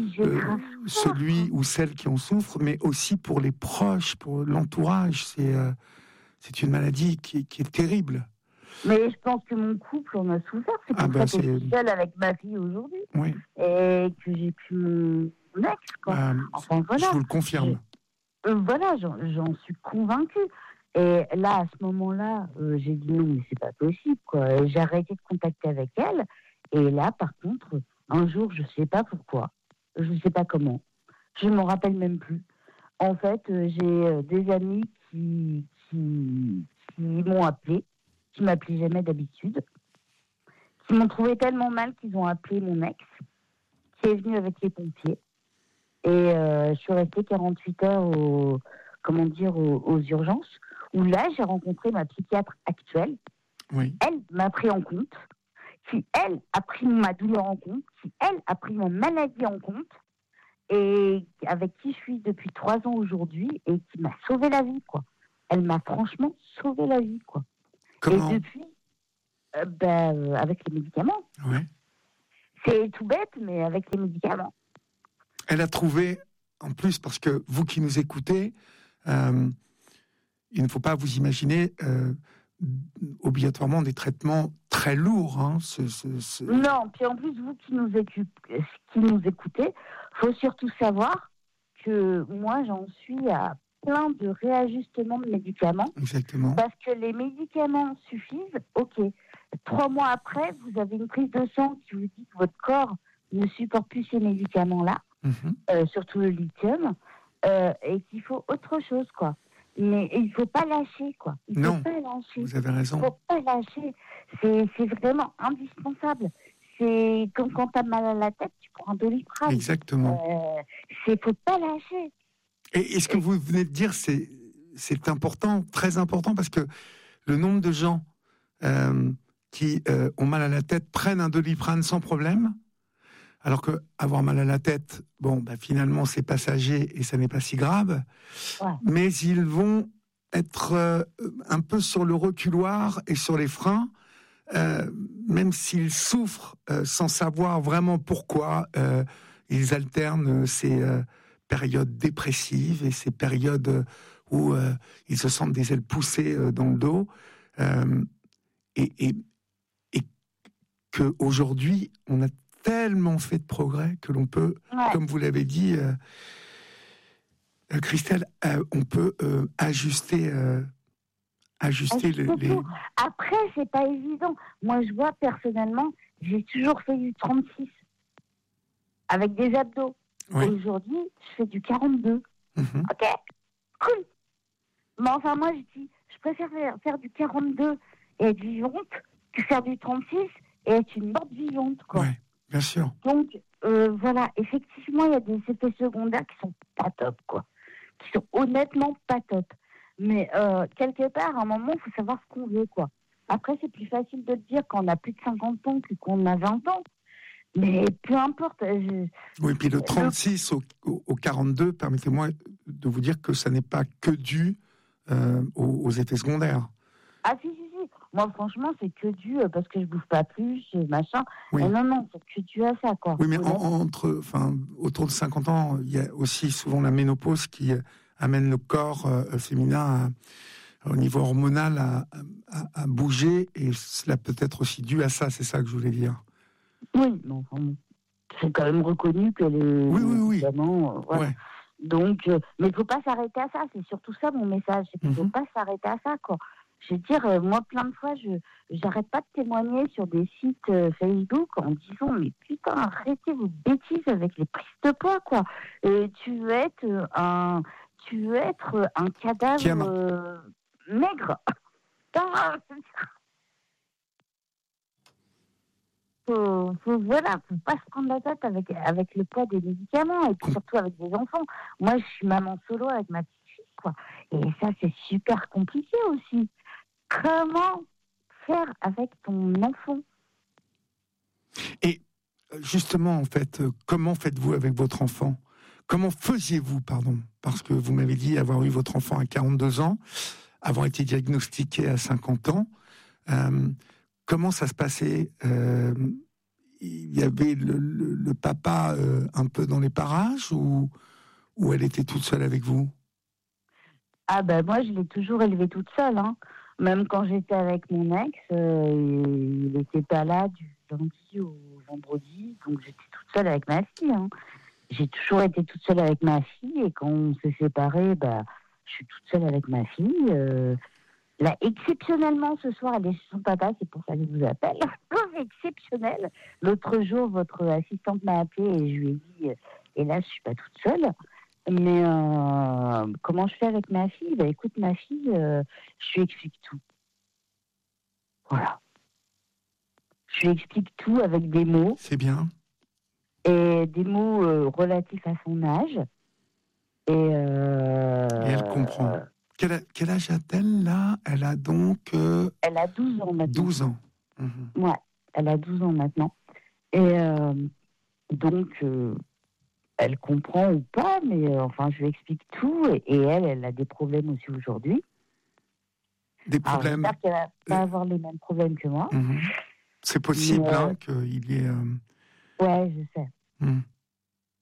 celui ou celle qui en souffre, mais aussi pour les proches, pour l'entourage. C'est une maladie qui est terrible. Mais je pense que mon couple en a souffert. C'est pour ça que je suis seule avec ma fille aujourd'hui. Oui. Et que j'ai plus mon ex, quoi. Enfin, voilà. Je vous le confirme. Voilà, j'en suis convaincue. Et là, à ce moment-là, j'ai dit non, mais c'est pas possible, quoi. J'ai arrêté de contacter avec elle. Et là, par contre, un jour, je sais pas pourquoi, je sais pas comment, je m'en rappelle même plus. En fait, j'ai des amis qui m'ont appelé, qui m'appelaient jamais d'habitude, qui m'ont trouvé tellement mal qu'ils ont appelé mon ex, qui est venu avec les pompiers. Et je suis restée 48 heures aux urgences, où là, j'ai rencontré ma psychiatre actuelle. Oui. Elle m'a pris en compte, qui, elle, a pris ma douleur en compte, qui, elle, a pris ma maladie en compte, et avec qui je suis depuis 3 ans aujourd'hui, et qui m'a sauvé la vie, quoi. Elle m'a franchement sauvé la vie, quoi. Comment ? Et depuis, avec les médicaments. Ouais. C'est tout bête, mais avec les médicaments. Elle a trouvé, en plus, parce que vous qui nous écoutez, il ne faut pas vous imaginer obligatoirement des traitements très lourds. Hein, Non, puis en plus, vous qui nous écoutez, il faut surtout savoir que moi, j'en suis à plein de réajustements de médicaments. Exactement. Parce que les médicaments suffisent, ok. 3 mois après, vous avez une prise de sang qui vous dit que votre corps ne supporte plus ces médicaments-là, surtout le lithium, et qu'il faut autre chose, quoi. Mais il ne faut pas lâcher, quoi. Non, faut pas lâcher. Vous avez raison. Il ne faut pas lâcher. C'est vraiment indispensable. C'est comme quand tu as mal à la tête, tu prends un Doliprane. Exactement. Il ne faut pas lâcher. Et ce que vous venez de dire, c'est important, très important, parce que le nombre de gens qui ont mal à la tête prennent un Doliprane sans problème, alors que avoir mal à la tête, finalement c'est passager et ça n'est pas si grave, mais ils vont être un peu sur le reculoir et sur les freins, même s'ils souffrent sans savoir vraiment pourquoi. Ils alternent ces périodes dépressives et ces périodes où ils se sentent des ailes poussées dans le dos, et qu'aujourd'hui on a tellement fait de progrès que l'on peut, comme vous l'avez dit, Christelle, on peut ajuster les... Après, c'est pas évident. Moi, je vois personnellement, j'ai toujours fait du 36 avec des abdos. Oui. Aujourd'hui, je fais du 42. Ok, cool. Mais enfin, moi, je dis, je préfère faire du 42 et être vivante que faire du 36 et être une morte vivante, quoi. Ouais, bien sûr. Donc, voilà, effectivement, il y a des effets secondaires qui sont pas top, quoi. Qui sont honnêtement pas top. Mais quelque part, à un moment, il faut savoir ce qu'on veut, quoi. Après, c'est plus facile de le dire quand on a plus de 50 ans que quand on a 20 ans. Mais peu importe. Oui, puis le 36 au 42, permettez-moi de vous dire que ça n'est pas que dû aux effets secondaires. Ah si. Moi, franchement, c'est que dû parce que je bouffe pas plus, machin. Oui. Et non, c'est que dû à ça, quoi. Oui, mais autour de 50 ans, il y a aussi souvent la ménopause qui amène le corps féminin au niveau hormonal à bouger, et cela peut être aussi dû à ça, c'est ça que je voulais dire. Oui, mais enfin, c'est quand même reconnu que les médicaments... voilà. Ouais. Donc, mais il ne faut pas s'arrêter à ça, c'est surtout ça mon message, c'est qu'il ne faut pas s'arrêter à ça, quoi. Je veux dire, moi, plein de fois, j'arrête pas de témoigner sur des sites Facebook en disant, mais putain, arrêtez vos bêtises avec les prises de poids, quoi. Tu veux être un cadavre maigre. Faut pas se prendre la tête avec le poids des médicaments, et puis surtout avec des enfants. Moi, je suis maman solo avec ma petite fille, quoi. Et ça, c'est super compliqué aussi. Comment faire avec ton enfant? Et justement, en fait, comment faites-vous avec votre enfant? Comment faisiez-vous, pardon? Parce que vous m'avez dit avoir eu votre enfant à 42 ans, avoir été diagnostiqué à 50 ans. Comment ça se passait? Il y avait le papa un peu dans les parages, ou elle était toute seule avec vous? Ah ben moi, je l'ai toujours élevée toute seule, hein. Même quand j'étais avec mon ex, il n'était pas là du lundi au vendredi, donc j'étais toute seule avec ma fille, hein. J'ai toujours été toute seule avec ma fille, et quand on s'est séparés, je suis toute seule avec ma fille. Là, exceptionnellement, ce soir, elle est chez son papa, c'est pour ça que je vous appelle. Exceptionnel. L'autre jour, votre assistante m'a appelée et je lui ai dit, hélas, je suis pas toute seule. Mais comment je fais avec ma fille? Écoute, ma fille, je lui explique tout. Voilà. Je lui explique tout avec des mots. C'est bien. Et des mots relatifs à son âge. Et elle comprend. Quel âge a-t-elle, là? Elle a donc... Elle a 12 ans maintenant. 12 ans. Ouais, elle a 12 ans maintenant. Et donc... elle comprend ou pas, mais enfin, je lui explique tout, et elle a des problèmes aussi aujourd'hui. Des problèmes. J'espère qu'elle va pas avoir les mêmes problèmes que moi. C'est possible, qu'il y ait... Ouais, je sais.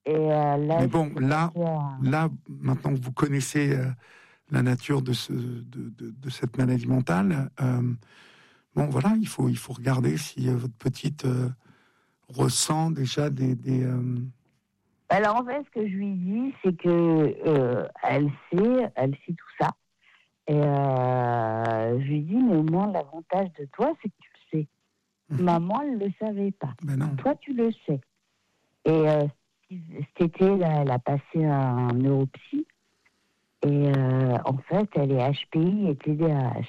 Et là, mais bon, là, maintenant que vous connaissez la nature de cette maladie mentale, bon, voilà, il faut regarder si votre petite ressent déjà des Alors en fait, ce que je lui dis, c'est que elle sait tout ça. Et je lui dis, mais au moins l'avantage de toi, c'est que tu le sais. Maman, elle le savait pas. Ben non. Toi, tu le sais. Et cet été, elle a passé un neuropsy. Et en fait, elle est HPI et TDAH.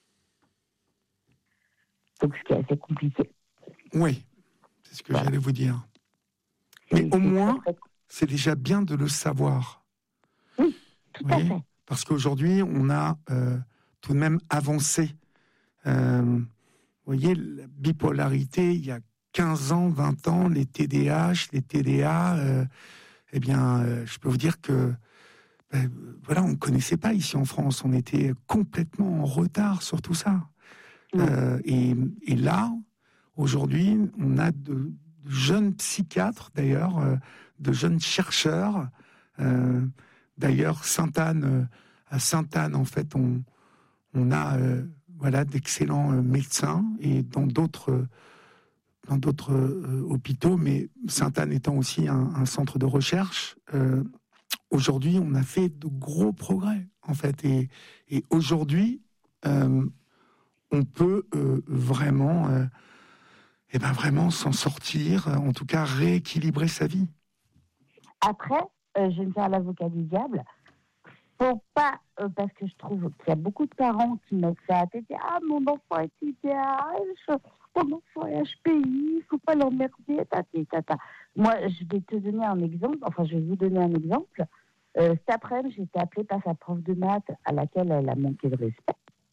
Donc, ce qui est assez compliqué. Oui, c'est ce que j'allais vous dire. Mais au moins, c'est déjà bien de le savoir. Oui, tout à fait. Parce qu'aujourd'hui, on a tout de même avancé. Vous voyez, la bipolarité, il y a 15 ans, 20 ans, les TDAH, les TDA, je peux vous dire que voilà, on ne connaissait pas ici en France. On était complètement en retard sur tout ça. Et là, aujourd'hui, on a de jeunes psychiatres, d'ailleurs, de jeunes chercheurs. D'ailleurs, à Sainte-Anne, en fait, on a d'excellents médecins, et dans d'autres hôpitaux, mais Sainte-Anne étant aussi un centre de recherche. Aujourd'hui, on a fait de gros progrès, en fait, et aujourd'hui, on peut vraiment s'en sortir, en tout cas rééquilibrer sa vie. Après, je vais me faire l'avocat du diable. Faut pas, parce que je trouve qu'il y a beaucoup de parents qui mettent ça à tête. Ah, mon enfant est TDAH, mon enfant est HPI, faut pas l'emmerder, tata. Moi, je vais te donner un exemple, je vais vous donner un exemple. Cet après-midi, j'ai été appelée par sa prof de maths à laquelle elle a manqué de respect.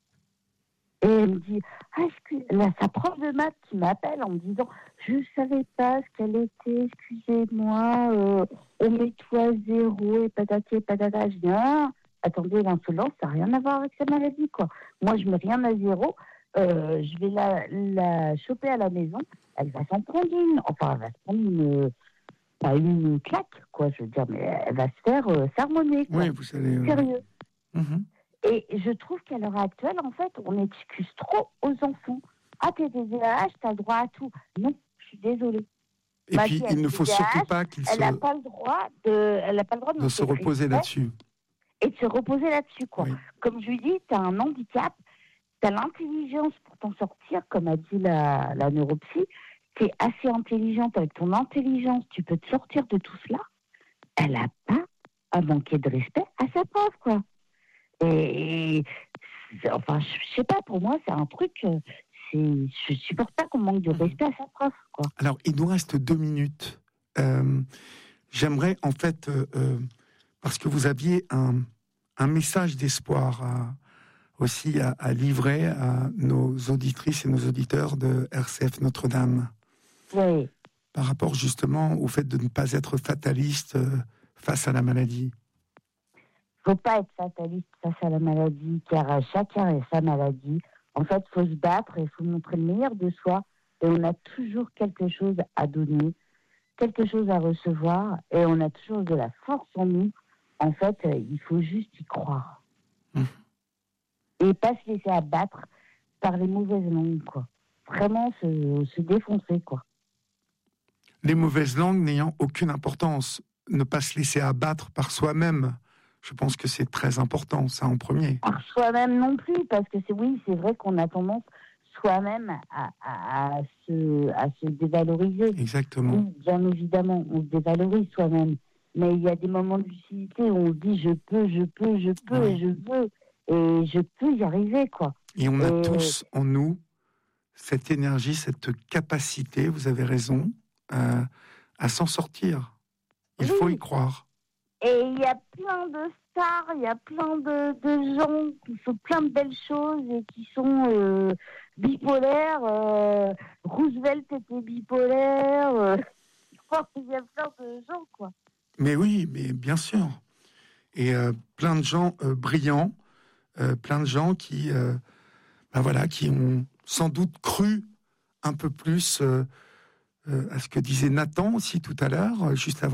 Et elle me dit, sa prof de maths qui m'appelle en me disant, je ne savais pas ce qu'elle était, excusez-moi, on met tout à zéro et patati et patata. Je dis, attendez, l'insolence, ça n'a rien à voir avec sa maladie, quoi. Moi, je mets rien à zéro, je vais la choper à la maison, elle va s'en prendre une, elle va se prendre une claque, quoi, je veux dire, mais elle va se faire sermonner, quoi. Oui, vous savez. Sérieux. Et je trouve qu'à l'heure actuelle, en fait, on excuse trop aux enfants. Ah, t'es TDAH, t'as le droit à tout. Non, je suis désolée. Et puis, il ne faut surtout pas elle n'a pas le droit de se reposer là-dessus. Et de se reposer là-dessus, quoi. Oui. Comme je lui dis, t'as un handicap, t'as l'intelligence pour t'en sortir, comme a dit la neuropsy. T'es assez intelligente, avec ton intelligence, tu peux te sortir de tout cela. Elle n'a pas à manquer de respect à sa prof, quoi. Et je sais pas, pour moi, c'est un truc, je supporte pas qu'on manque de respect à sa prof, quoi. Alors, il nous reste 2 minutes. J'aimerais, en fait, parce que vous aviez un message d'espoir aussi à livrer à nos auditrices et nos auditeurs de RCF Notre-Dame. Oui. Par rapport justement au fait de ne pas être fataliste face à la maladie. Il ne faut pas être fataliste face à la maladie, car chacun a sa maladie. En fait, il faut se battre et il faut montrer le meilleur de soi. Et on a toujours quelque chose à donner, quelque chose à recevoir. Et on a toujours de la force en nous. En fait, il faut juste y croire. Et pas se laisser abattre par les mauvaises langues, quoi. Vraiment se défoncer, quoi. Les mauvaises langues n'ayant aucune importance. Ne pas se laisser abattre par soi-même. Je pense que c'est très important, ça en premier. Par soi-même non plus, parce que c'est vrai qu'on a tendance soi-même à se dévaloriser. Exactement. Oui, bien évidemment, on se dévalorise soi-même. Mais il y a des moments de lucidité où on se dit je peux, et je veux, et je peux y arriver, quoi. Et on a tous en nous cette énergie, cette capacité, vous avez raison, à s'en sortir. Il faut y croire. Et il y a plein de stars, il y a plein de gens qui font plein de belles choses et qui sont bipolaires. Roosevelt était bipolaire. Il y a plein de gens, quoi. Mais oui, mais bien sûr. Et plein de gens brillants, plein de gens qui ont sans doute cru un peu plus à ce que disait Nathan aussi tout à l'heure, juste avant.